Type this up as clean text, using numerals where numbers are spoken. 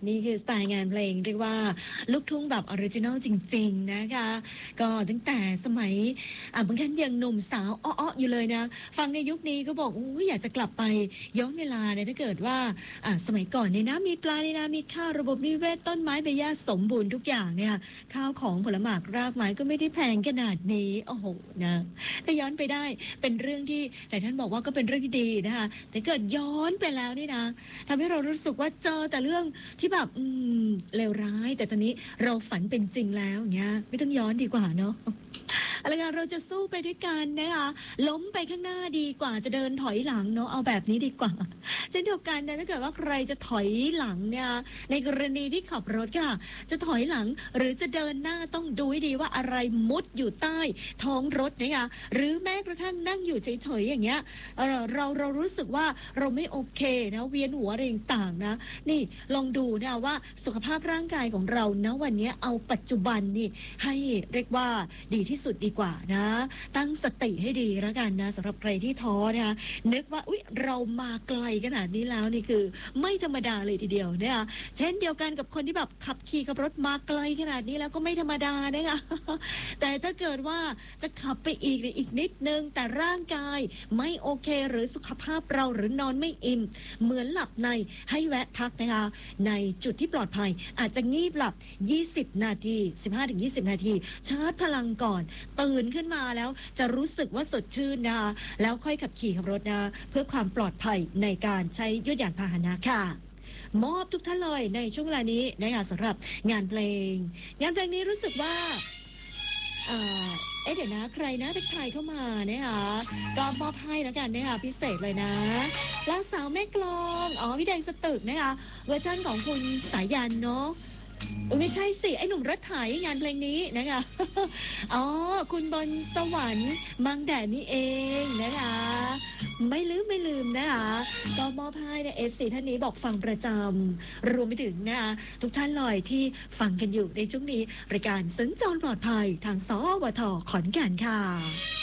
นี่คือสไตล์งานเพลงเรียกว่าลูกทุ่งแบบออริจินอลจริงๆนะคะก็ตั้งแต่สมัยบางท่านยังหนุ่มสาวอ้อๆอยู่เลยนะฟังในยุคนี้ก็บอกอยากจะกลับไปย้อนเวลาเนี่ยถ้าเกิดว่าสมัยก่อนเนี่ยนะมีปลาในนามีข้าวระบบนิเวศต้นไม้ใบหญ้าสมบูรณ์ทุกอย่างเนี่ยข้าวของผลไม้รากไม้ก็ไม่ได้แพงขนาดนี้โอ้โหนะถ้าย้อนไปได้เป็นเรื่องที่หลายท่านบอกว่าก็เป็นเรื่องที่ดีนะคะแต่เกิดย้อนไปแล้วนี่นะทำให้เรารู้สึกว่าเจอแต่เรื่องที่แบบเลวร้ายแต่ตอนนี้เราฝันเป็นจริงแล้วอย่างเงี้ยไม่ต้องย้อนดีกว่าเนาะอะไรกันเราจะสู้ไปด้วยกันนะคะล้มไปข้างหน้าดีกว่าจะเดินถอยหลังเนาะเอาแบบนี้ดีกว่าเช่นเดียวกันนะถ้าเกิดว่าใครจะถอยหลังเนี่ยในกรณีที่ขับรถค่ะจะถอยหลังหรือจะเดินหน้าต้องดูให้ดีว่าอะไรมุดอยู่ใต้ท้องรถนะคะหรือแม้กระทั่งนั่งอยู่เฉยๆอย่างเงี้ยเรารู้สึกว่าเราไม่โอเคนะเวียนหัวอะไรต่างๆนะนี่ลองดูนะว่าสุขภาพร่างกายของเรานะวันนี้เอาปัจจุบันนี่ให้เรียกว่าดีที่สุดดีกว่านะตั้งสติให้ดีแล้วกันนะสำหรับใครที่ท้อนะคะนึกว่าอุ๊ยเรามาไกลขนาดนี้แล้วนี่คือไม่ธรรมดาเลยทีเดียวนะคะเช่นเดียวกันกับคนที่แบบขับขี่ขับรถมาไกลขนาดนี้แล้วก็ไม่ธรรมดานะคะแต่ถ้าเกิดว่าจะขับไปอีกนิดนึงแต่ร่างกายไม่โอเคหรือสุขภาพเราหรือนอนไม่อิ่มเหมือนหลับในให้แวะพักนะคะในจุดที่ปลอดภัยอาจจะงีบหลับ20นาที15-20นาทีชาร์จพลังก่อนตื่นขึ้นมาแล้วจะรู้สึกว่าสดชื่นนะคะแล้วค่อยขับขี่ขับรถนะเพื่อความปลอดภัยในการใช้ยวดยานพาหนะค่ะมอบทุกท่านเลยในช่วงเวลานี้นะคะสำหรับงานเพลงนี้รู้สึกว่าเดี๋ยวนะใครนะทักทายเข้ามานะคะก็มอบให้แล้วกันนะคะพิเศษเลยนะลาสาวแม่กลองพี่แดงสตึกนะคะเวอร์ชันของคุณสายันเนาะไม่ใช่สิไอ้หนุ่มรถไถงานเพลงนี้นะคะคุณบนสวรรค์มังแดดนี่เองนะคะไม่ลืมนะคะก็มอบให้ใน FC ท่านนี้บอกฟังประจำรวมไปถึงนะคะทุกท่านเลยที่ฟังกันอยู่ในช่วงนี้รายการสัญจรปลอดภัยทางสวทขอนแก่นค่ะ